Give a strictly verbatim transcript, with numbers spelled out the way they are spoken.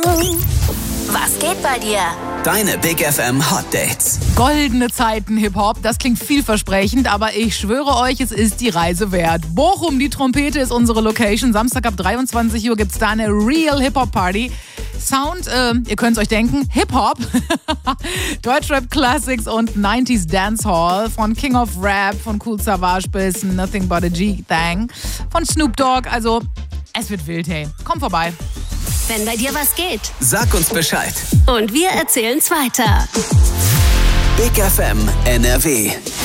Was geht bei dir? Deine Big F M Hot Dates. Goldene Zeiten Hip-Hop, das klingt vielversprechend, aber ich schwöre euch, es ist die Reise wert. Bochum, die Trompete ist unsere Location. Samstag ab dreiundzwanzig Uhr gibt's da eine Real Hip-Hop-Party. Sound, äh, ihr könnt's euch denken, Hip-Hop. Deutschrap-Classics und neunziger Dancehall. Von King of Rap, von Kool Savas bis Nothing But a G-Thang. Von Snoop Dogg, also es wird wild, hey. Komm vorbei. Wenn bei dir was geht. Sag uns Bescheid. Und wir erzählen's weiter. Big F M N R W.